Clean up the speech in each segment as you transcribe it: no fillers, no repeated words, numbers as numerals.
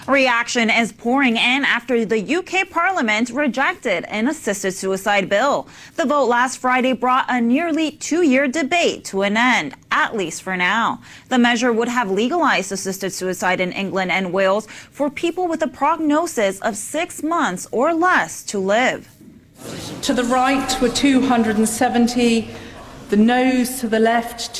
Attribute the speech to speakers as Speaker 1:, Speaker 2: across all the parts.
Speaker 1: Reaction is pouring in after the UK Parliament rejected an assisted suicide bill. The vote last Friday brought a nearly 2-year debate to an end, at least for now. The measure would have legalized assisted suicide in England and Wales for people with a prognosis of 6 months or less to live.
Speaker 2: To the right were 270, the noes to the left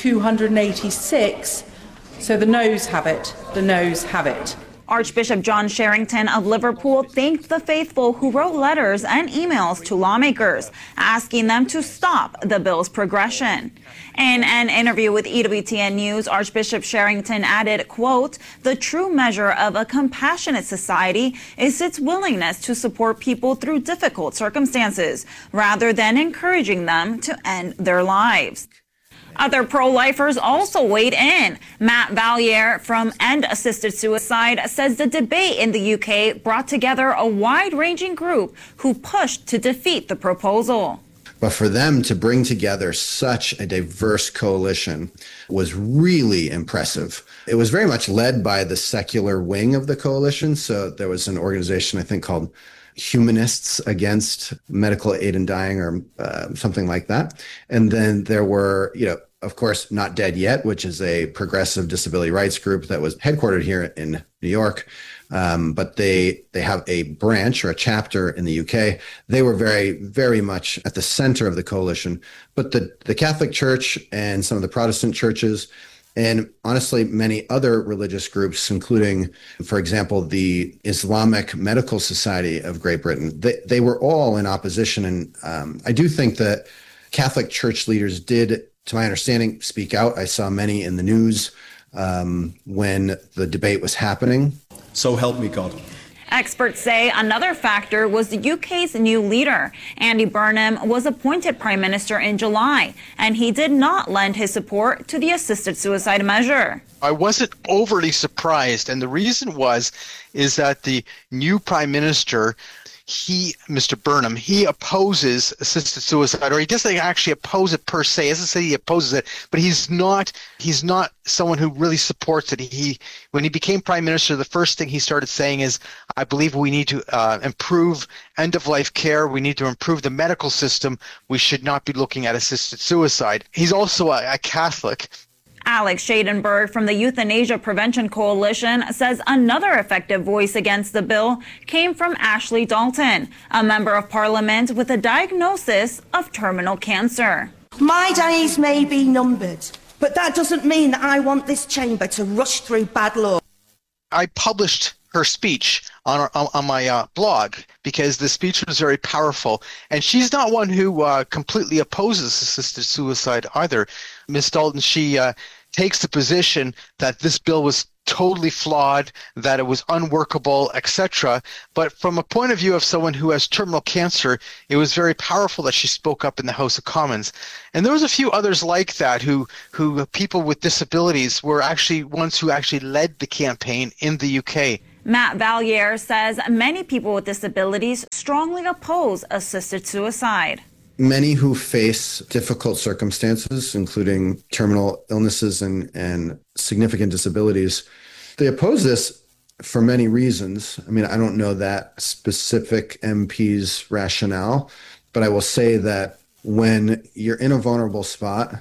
Speaker 2: 286. So the noes have it, the noes have it.
Speaker 1: Archbishop John Sherrington of Liverpool thanked the faithful who wrote letters and emails to lawmakers, asking them to stop the bill's progression. In an interview with EWTN News, Archbishop Sherrington added, quote, "The true measure of a compassionate society is its willingness to support people through difficult circumstances, rather than encouraging them to end their lives." Other pro-lifers also weighed in. Matt Valliere from End Assisted Suicide says the debate in the UK brought together a wide-ranging group who pushed to defeat the proposal.
Speaker 3: But for them to bring together such a diverse coalition was really impressive. It was very much led by the secular wing of the coalition. So there was an organization, I think, called Humanists Against Medical Aid in Dying or something like that. And then there were, of course, Not Dead Yet, which is a progressive disability rights group that was headquartered here in New York. But they have a branch or a chapter in the UK. They were very, very much at the center of the coalition. But the Catholic Church and some of the Protestant churches, and honestly, many other religious groups, including, for example, the Islamic Medical Society of Great Britain, they were all in opposition. And I do think that Catholic Church leaders did, to my understanding, speak out. I saw many in the news when the debate was happening.
Speaker 4: So help me God.
Speaker 1: Experts say another factor was the UK's new leader. Andy Burnham was appointed Prime Minister in July, and he did not lend his support to the assisted suicide measure.
Speaker 5: I wasn't overly surprised, and the reason is that the new Prime Minister, Mr. Burnham, he opposes assisted suicide, or he doesn't actually oppose it per se. He doesn't say he opposes it, but he's not someone who really supports it. When he became Prime Minister, the first thing he started saying is, I believe we need to improve end-of-life care. We need to improve the medical system. We should not be looking at assisted suicide. He's also a Catholic.
Speaker 1: Alex Schadenberg from the Euthanasia Prevention Coalition says another effective voice against the bill came from Ashley Dalton, a member of Parliament with a diagnosis of terminal cancer.
Speaker 6: My days may be numbered, but that doesn't mean that I want this chamber to rush through bad law.
Speaker 5: I published her speech on my blog because the speech was very powerful, and she's not one who completely opposes assisted suicide either. Ms. Dalton, she takes the position that this bill was totally flawed, that it was unworkable, etc. But from a point of view of someone who has terminal cancer, it was very powerful that she spoke up in the House of Commons. And there was a few others like that who people with disabilities were actually ones who actually led the campaign in the UK.
Speaker 1: Matt Valliere says many people with disabilities strongly oppose assisted suicide.
Speaker 3: Many who face difficult circumstances, including terminal illnesses and significant disabilities, they oppose this for many reasons. I mean, I don't know that specific MP's rationale, but I will say that when you're in a vulnerable spot,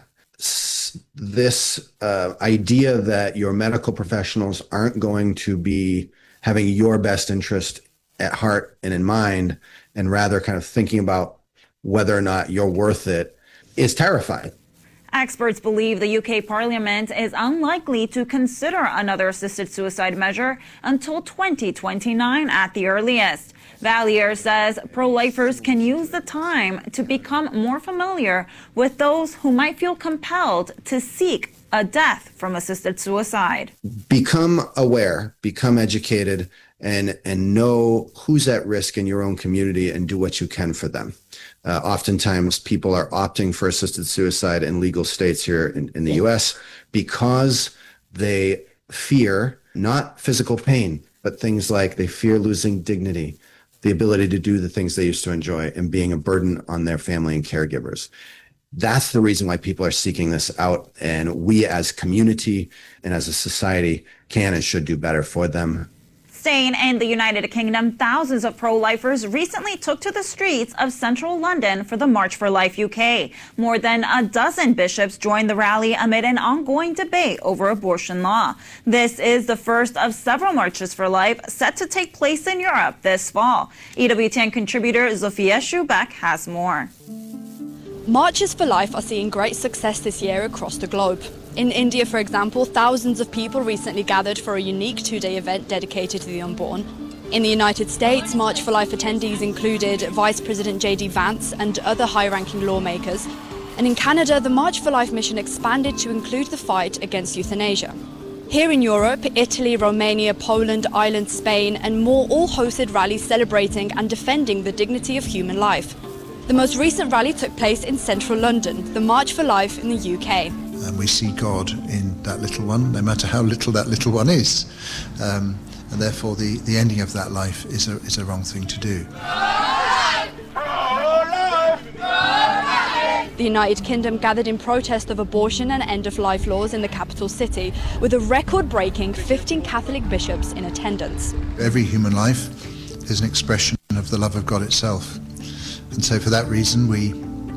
Speaker 3: this idea that your medical professionals aren't going to be having your best interest at heart and in mind, and rather kind of thinking about whether or not you're worth it, is terrifying.
Speaker 1: Experts believe the UK Parliament is unlikely to consider another assisted suicide measure until 2029 at the earliest. Valliere says pro-lifers can use the time to become more familiar with those who might feel compelled to seek a death from assisted suicide.
Speaker 3: Become aware, become educated, and know who's at risk in your own community and do what you can for them. Oftentimes people are opting for assisted suicide in legal states here in the US because they fear not physical pain, but things like they fear losing dignity, the ability to do the things they used to enjoy, and being a burden on their family and caregivers. That's the reason why people are seeking this out, and we as community and as a society can and should do better for them.
Speaker 1: Staying in the United Kingdom, thousands of pro-lifers recently took to the streets of central London for the March for Life UK. More than a dozen bishops joined the rally amid an ongoing debate over abortion law. This is the first of several marches for life set to take place in Europe this fall. EWTN contributor Zofia Schubeck has more.
Speaker 4: Marches for Life are seeing great success this year across the globe. In India, for example, thousands of people recently gathered for a unique two-day event dedicated to the unborn. In the United States, March for Life attendees included Vice President J.D. Vance and other high-ranking lawmakers. And in Canada, the March for Life mission expanded to include the fight against euthanasia. Here in Europe, Italy, Romania, Poland, Ireland, Spain, and more all hosted rallies celebrating and defending the dignity of human life. The most recent rally took place in central London, the March for Life in the UK.
Speaker 7: And we see God in that little one, no matter how little that little one is. And therefore the ending of that life is a wrong thing to do.
Speaker 4: The United Kingdom gathered in protest of abortion and end-of-life laws in the capital city, with a record-breaking 15 Catholic bishops in attendance.
Speaker 7: Every human life is an expression of the love of God itself. And so for that reason we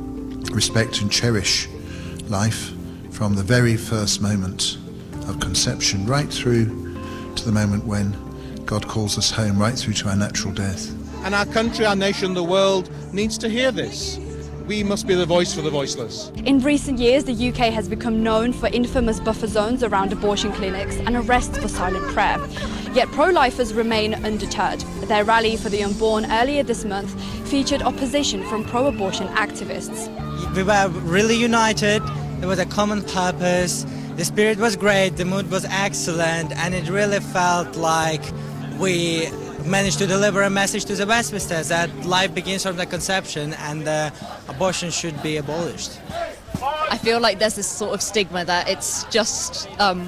Speaker 7: respect and cherish life from the very first moment of conception right through to the moment when God calls us home, right through to our natural death.
Speaker 8: And our country, our nation, the world needs to hear this. We must be the voice for the voiceless.
Speaker 4: In recent years, the UK has become known for infamous buffer zones around abortion clinics and arrests for silent prayer. Yet pro-lifers remain undeterred. Their rally for the unborn earlier this month featured opposition from pro-abortion activists.
Speaker 9: We were really united. There was a common purpose. The spirit was great, the mood was excellent, and it really felt like we managed to deliver a message to the Westminsters that life begins from the conception and abortion should be abolished.
Speaker 10: I feel like there's this sort of stigma that it's just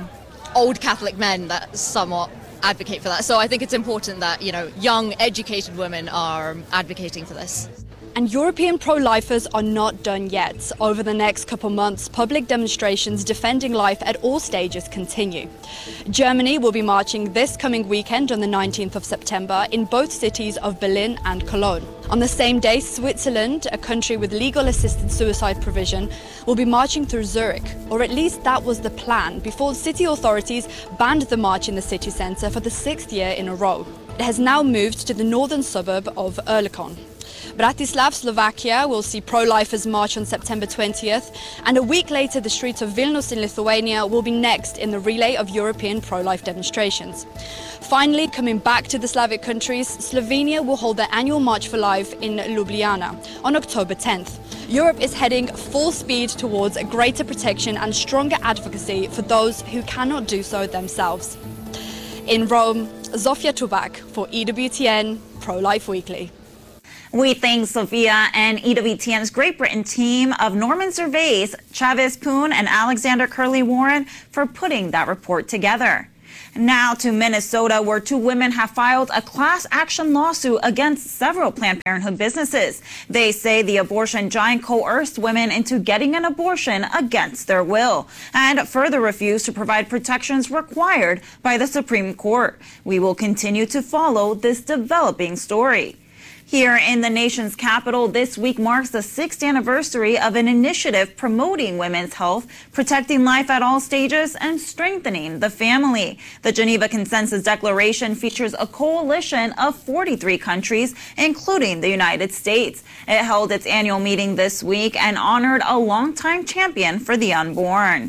Speaker 10: old Catholic men that somewhat advocate for that. So I think it's important that, young, educated women are advocating for this.
Speaker 4: And European pro-lifers are not done yet. Over the next couple months, public demonstrations defending life at all stages continue. Germany will be marching this coming weekend on the 19th of September in both cities of Berlin and Cologne. On the same day, Switzerland, a country with legal assisted suicide provision, will be marching through Zurich, or at least that was the plan, before city authorities banned the march in the city centre for the 6th year in a row. It has now moved to the northern suburb of Oerlikon. Bratislav, Slovakia will see pro-lifers march on September 20th, and a week later the streets of Vilnius in Lithuania will be next in the relay of European pro-life demonstrations. Finally, coming back to the Slavic countries, Slovenia will hold their annual March for Life in Ljubljana on October 10th. Europe is heading full speed towards a greater protection and stronger advocacy for those who cannot do so themselves. In Rome, Zofia Schubeck for EWTN Pro-Life Weekly.
Speaker 1: We thank Sophia and EWTN's Great Britain team of Norman Gervais, Travis Poon, and Alexander Curley-Warren for putting that report together. Now to Minnesota, where two women have filed a class action lawsuit against several Planned Parenthood businesses. They say the abortion giant coerced women into getting an abortion against their will and further refused to provide protections required by the Supreme Court. We will continue to follow this developing story. Here in the nation's capital, this week marks the 6th anniversary of an initiative promoting women's health, protecting life at all stages, and strengthening the family. The Geneva Consensus Declaration features a coalition of 43 countries, including the United States. It held its annual meeting this week and honored a longtime champion for the unborn.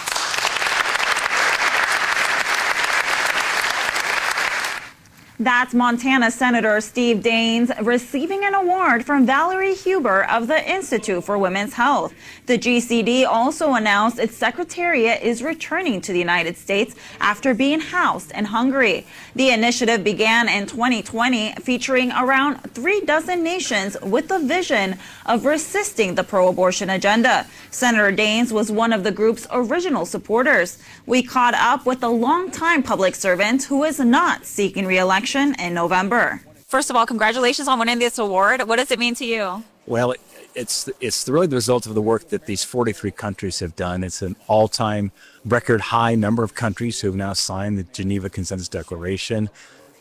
Speaker 1: That's Montana Senator Steve Daines receiving an award from Valerie Huber of the Institute for Women's Health. The GCD also announced its secretariat is returning to the United States after being housed in Hungary. The initiative began in 2020, featuring around 36 nations with the vision of resisting the pro-abortion agenda. Senator Daines was one of the group's original supporters. We caught up with a longtime public servant who is not seeking re-election in November.
Speaker 11: First of all, congratulations on winning this award. What does it mean to you?
Speaker 12: Well, it's really the result of the work that these 43 countries have done. It's an all-time record high number of countries who have now signed the Geneva Consensus Declaration.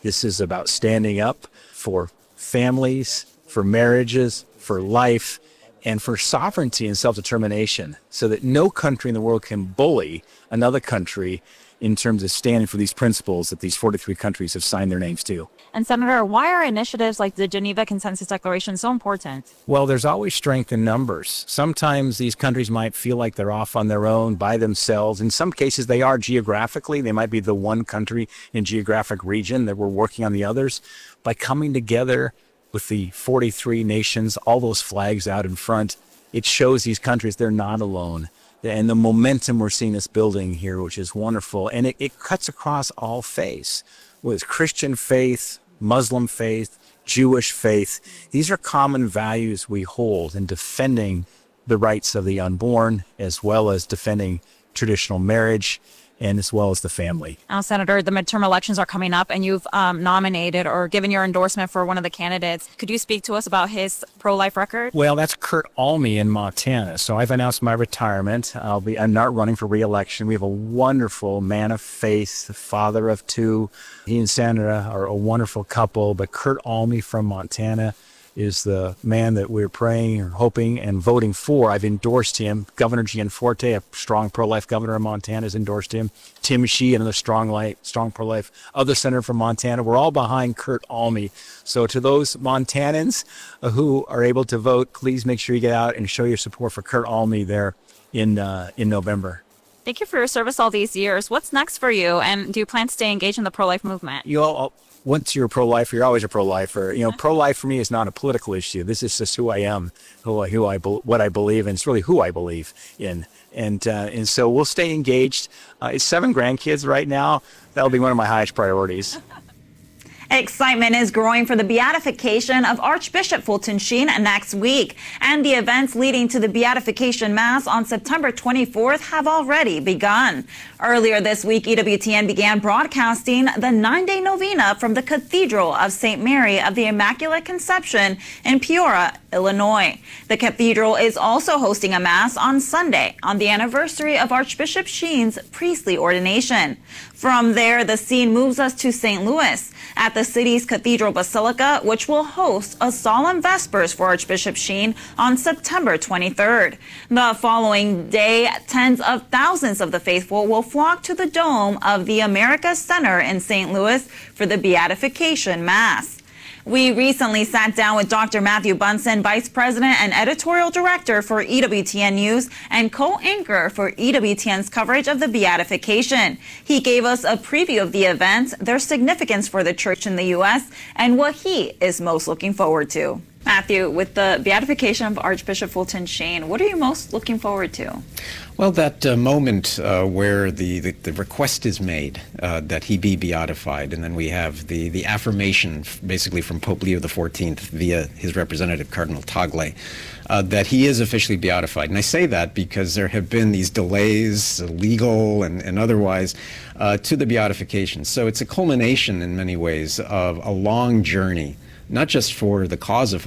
Speaker 12: This is about standing up for families, for marriages, for life, and for sovereignty and self-determination, so that no country in the world can bully another country in terms of standing for these principles that these 43 countries have signed their names to.
Speaker 11: And Senator, why are initiatives like the Geneva Consensus Declaration so important?
Speaker 12: Well, there's always strength in numbers. Sometimes these countries might feel like they're off on their own by themselves. In some cases, they are geographically. They might be the one country in geographic region that we're working on the others. By coming together with the 43 nations, all those flags out in front, it shows these countries they're not alone. And the momentum we're seeing this building here, which is wonderful. And it cuts across all faiths, with Christian faith, Muslim faith, Jewish faith. These are common values we hold in defending the rights of the unborn, as well as defending traditional marriage, and as well as the family.
Speaker 11: Now, Senator, the midterm elections are coming up, and you've nominated or given your endorsement for one of the candidates. Could you speak to us about his pro-life record?
Speaker 12: Well, that's Kurt Alme in Montana. So I've announced my retirement. I'm not running for re-election. We have a wonderful man of faith, father of two. He and Sandra are a wonderful couple, but Kurt Alme from Montana is the man that we're praying or hoping and voting for. I've endorsed him. Governor Gianforte, a strong pro-life governor of Montana, has endorsed him. Tim Shee, another strong pro-life other senator from Montana. We're all behind Kurt Alme. So to those Montanans who are able to vote, please make sure you get out and show your support for Kurt Alme there in November.
Speaker 11: Thank you for your service all these years. What's next for you, and do you plan to stay engaged in the pro-life movement?
Speaker 12: Once you're a pro-lifer, you're always a pro-lifer. Pro-life for me is not a political issue. This is just who I am, what I believe, and it's really who I believe in. And so we'll stay engaged. It's 7 grandkids right now. That'll be one of my highest priorities.
Speaker 1: Excitement is growing for the beatification of Archbishop Fulton Sheen next week, and the events leading to the beatification mass on September 24th have already begun. Earlier this week, EWTN began broadcasting the 9-day novena from the Cathedral of St. Mary of the Immaculate Conception in Peoria, Illinois. The cathedral is also hosting a mass on Sunday on the anniversary of Archbishop Sheen's priestly ordination. From there, the scene moves us to St. Louis at the city's Cathedral Basilica, which will host a solemn Vespers for Archbishop Sheen on September 23rd. The following day, tens of thousands of the faithful will flock to the dome of the America Center in St. Louis for the Beatification Mass. We recently sat down with Dr. Matthew Bunson, Vice President and Editorial Director for EWTN News and co-anchor for EWTN's coverage of the Beatification. He gave us a preview of the event, their significance for the church in the U.S., and what he is most looking forward to. Matthew, with the beatification of Archbishop Fulton Sheen, what are you most looking forward to?
Speaker 13: Well, that moment where the request is made that he be beatified, and then we have the affirmation basically from Pope Leo XIV via his representative Cardinal Tagle that he is officially beatified. And I say that because there have been these delays, legal and otherwise, to the beatification. So it's a culmination in many ways of a long journey, not just for the cause of